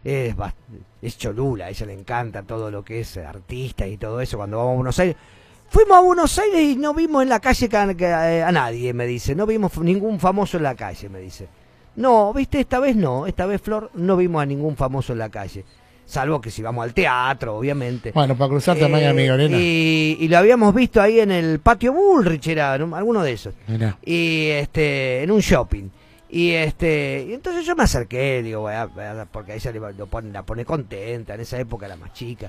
es cholula, a ella le encanta todo lo que es artistas y todo eso. Cuando vamos a Buenos Aires, fuimos a Buenos Aires y no vimos en la calle a nadie, me dice, no vimos ningún famoso en la calle, me dice. No, viste, esta vez no, esta vez, Flor, no vimos a ningún famoso en la calle. Salvo que si vamos al teatro, obviamente. Bueno, para cruzarte a Miami, Lorena. Y lo habíamos visto ahí en el patio Bullrich, era, ¿no? Alguno de esos. Mirá. Y en un shopping. Y entonces yo me acerqué, digo, porque a ella la pone contenta, en esa época era más chica.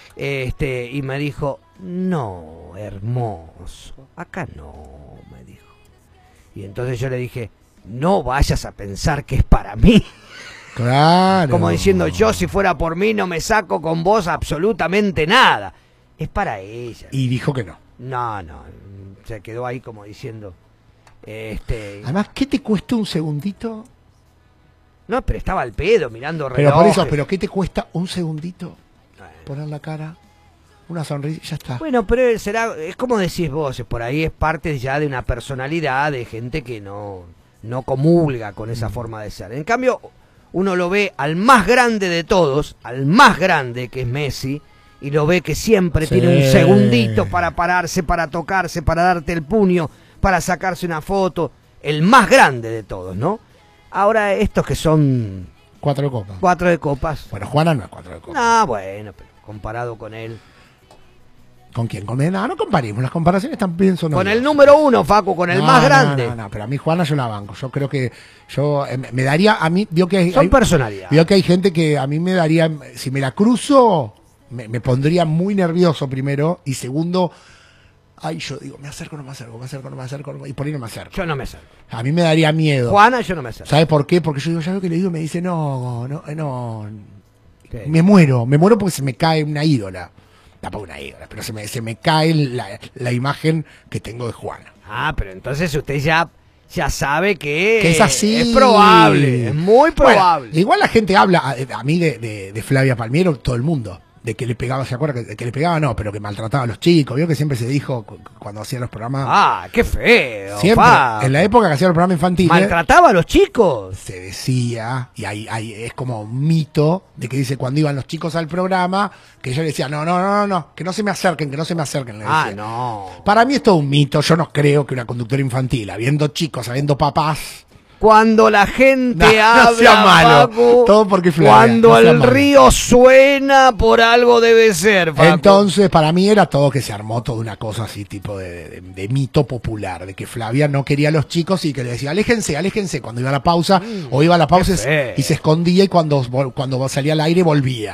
Y me dijo, no, hermoso, acá no, me dijo. Y entonces yo le dije, no vayas a pensar que es para mí. Claro. Como diciendo, yo si fuera por mí no me saco con vos absolutamente nada. Es para ella. Y dijo que no. No, se quedó ahí como diciendo... Además, ¿qué te cuesta un segundito? No, pero estaba al pedo mirando Pero relojes. por eso, ¿pero qué te cuesta un segundito? Poner la cara, una sonrisa y ya está. Bueno, pero es como decís vos, por ahí es parte ya de una personalidad de gente que no comulga con esa forma de ser. En cambio, uno lo ve al más grande de todos, al más grande que es Messi, y lo ve que siempre tiene un segundito para pararse, para tocarse, para darte el puño, para sacarse una foto, el más grande de todos, ¿no? Ahora estos que son... 4 de copas. 4 de copas. Bueno, Juana no es 4 de copas. Ah, bueno, pero comparado con él. ¿Con quién? No comparemos, las comparaciones también son... Con el número 1, Facu, con el más grande. No, pero a mí Juana yo la banco. Yo creo que me daría, a mí, son personalidades. Veo que hay gente que a mí me daría, si me la cruzo, me pondría muy nervioso primero, y segundo... Ay, yo digo, me acerco, no me acerco, y por ahí no me acerco. Yo no me acerco. A mí me daría miedo. Juana, yo no me acerco. ¿Sabes por qué? Porque yo digo, ya lo que le digo, me dice, no. ¿Qué? Me muero porque se me cae una ídola. Tampoco una ídola, pero se me cae la imagen que tengo de Juana. Ah, pero entonces usted ya sabe que es así. Es probable, es muy probable. Bueno, igual la gente habla, a mí de Flavia Palmiero, todo el mundo. De que le pegaba, ¿se acuerda? Que le pegaba no, pero que maltrataba a los chicos. Vio que siempre se dijo cuando hacían los programas. Ah, qué feo. Siempre, en la época que hacían los programas infantiles. ¿Maltrataba a los chicos? Se decía, y ahí es como un mito, de que dice cuando iban los chicos al programa, que yo le decía, no, que no se me acerquen, le decía. No. Para mí es todo un mito, yo no creo que una conductora infantil, habiendo chicos, habiendo papás. Cuando la gente habla, no sea malo. Facu, Todo porque Flavia, cuando no sea el malo. río suena, por algo debe ser, Facu. Entonces, para mí era todo que se armó toda una cosa así, tipo de mito popular, de que Flavia no quería a los chicos y que le decía, aléjense, cuando iba a la pausa, o iba a la pausa y se escondía, y cuando salía al aire volvía.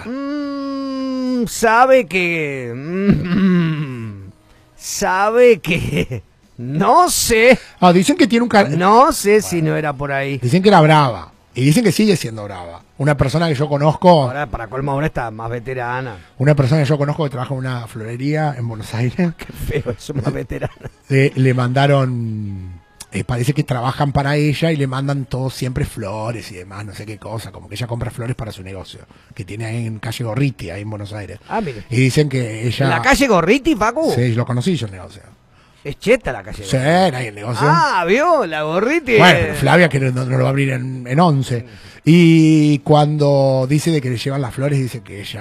Sabe que... No sé. Dicen que tiene un No sé si no era por ahí. Dicen que era brava. Y dicen que sigue siendo brava. Una persona que yo conozco... Ahora, para colmo, ahora está más veterana. Una persona que yo conozco que trabaja en una florería en Buenos Aires. Qué feo, eso, más veterana. Le mandaron... parece que trabajan para ella y le mandan todo siempre flores y demás, no sé qué cosa. Como que ella compra flores para su negocio. Que tiene ahí en calle Gorriti, ahí en Buenos Aires. Ah, mire. Y dicen que ella... ¿En la calle Gorriti, Facu? Sí, lo conocí yo el negocio. Es cheta la calle. Sí, ahí el negocio. Ah, vio, la Gorriti. Bueno, Flavia que no lo va a abrir en 11. Y cuando dice de que le llevan las flores, dice que ella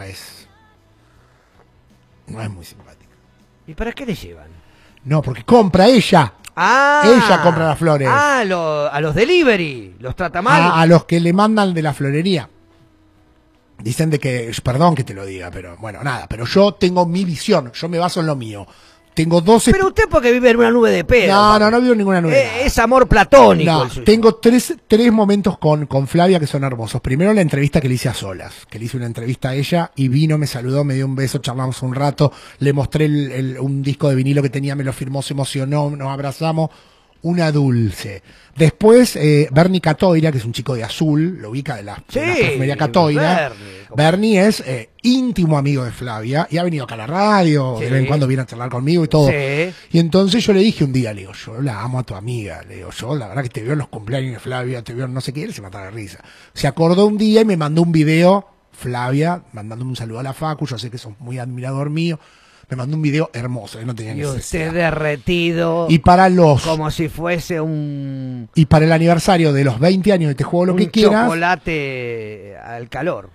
no es muy simpática. ¿Y para qué le llevan? No, porque compra ella. Ella compra las flores. A los delivery, los trata mal. A los que le mandan de la florería. Dicen de que, perdón que te lo diga, pero bueno, nada, pero yo tengo mi visión, yo me baso en lo mío. Tengo 12... Pero usted porque vive en una nube de pedo. No vivo en ninguna nube. Es amor platónico. No, tengo tres momentos con Flavia que son hermosos. Primero la entrevista que le hice a solas, que le hice una entrevista a ella y vino, me saludó, me dio un beso, charlamos un rato, le mostré un disco de vinilo que tenía, me lo firmó, se emocionó, nos abrazamos. Una dulce. Después, Bernie Catoira, que es un chico de Azul, lo ubica de la perfumería Catoira. Bernie es íntimo amigo de Flavia y ha venido acá a la radio, de vez en cuando viene a charlar conmigo y todo. Sí. Y entonces yo le dije un día, le digo, yo la amo a tu amiga, le digo, yo la verdad que te veo en los cumpleaños de Flavia, te veo en no sé qué, él se mataba de risa. Se acordó un día y me mandó un video, Flavia, mandándome un saludo a la Facu, yo sé que sos muy admirador mío. Me mandó un video hermoso, no tenía necesidad. Y usted derretido. Y como si fuese un... Y para el aniversario de los 20 años de Te Juego Lo Que Quieras. Un chocolate al calor.